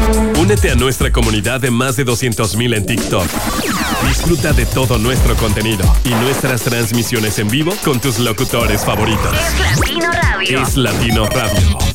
Únete a nuestra comunidad de más de 200,000 en TikTok. Disfruta de todo nuestro contenido y nuestras transmisiones en vivo con tus locutores favoritos. Es Latino Radio. Es Latino Radio.